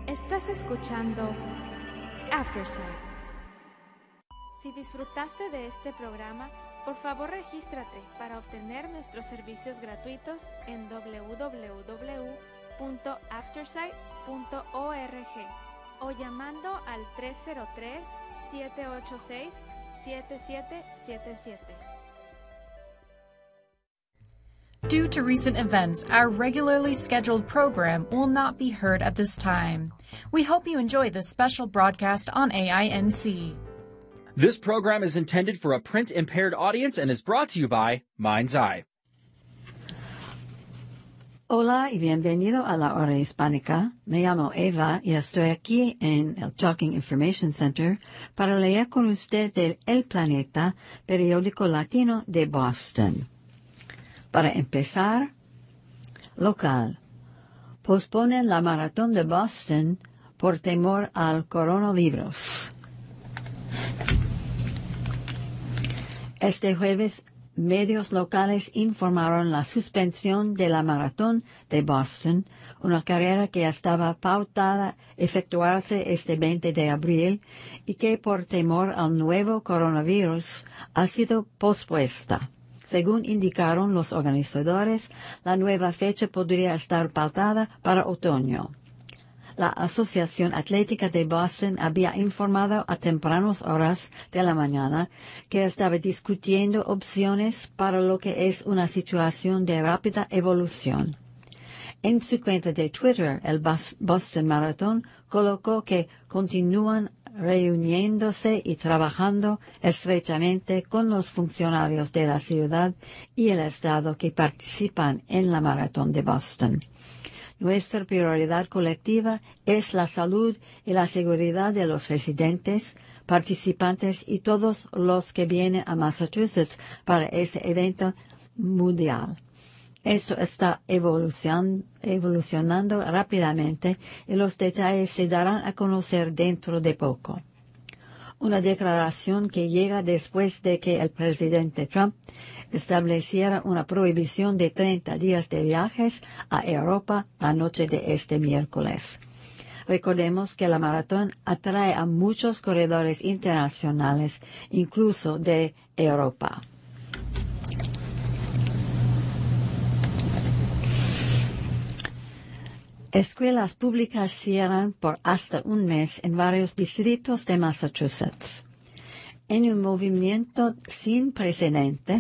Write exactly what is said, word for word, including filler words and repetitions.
Estás escuchando Aftersight. Si disfrutaste de este programa, por favor regístrate para obtener nuestros servicios gratuitos en doble u doble u doble u punto aftersight punto org o llamando al tres cero tres, siete ocho seis, siete siete siete siete. Due to recent events, our regularly scheduled program will not be heard at this time. We hope you enjoy this special broadcast on A I N C. This program is intended for a print-impaired audience and is brought to you by Mind's Eye. Hola y bienvenido a la Hora Hispánica. Me llamo Eva y estoy aquí en el Talking Information Center para leer con usted del El Planeta, periódico latino de Boston. Para empezar, local. Posponen la maratón de Boston por temor al coronavirus. Este jueves, medios locales informaron la suspensión de la maratón de Boston, una carrera que estaba pautada efectuarse este veinte de abril y que por temor al nuevo coronavirus ha sido pospuesta. Según indicaron los organizadores, la nueva fecha podría estar pautada para otoño. La Asociación Atlética de Boston había informado a tempranas horas de la mañana que estaba discutiendo opciones para lo que es una situación de rápida evolución. En su cuenta de Twitter, el Boston Marathon colocó que continúan reuniéndose y trabajando estrechamente con los funcionarios de la ciudad y el estado que participan en la Maratón de Boston. Nuestra prioridad colectiva es la salud y la seguridad de los residentes, participantes y todos los que vienen a Massachusetts para este evento mundial. Esto está evolucion, evolucionando rápidamente y los detalles se darán a conocer dentro de poco. Una declaración que llega después de que el presidente Trump estableciera una prohibición de treinta días de viajes a Europa la noche de este miércoles. Recordemos que la maratón atrae a muchos corredores internacionales, incluso de Europa. Escuelas públicas cierran por hasta un mes en varios distritos de Massachusetts. En un movimiento sin precedentes,